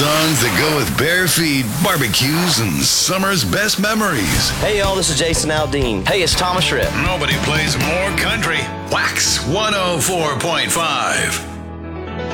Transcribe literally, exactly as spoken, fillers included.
Songs that go with bare feet, barbecues, and summer's best memories. Hey, y'all, this is Jason Aldean. Hey, it's Thomas Rhett. Nobody plays more country. Wax one oh four point five.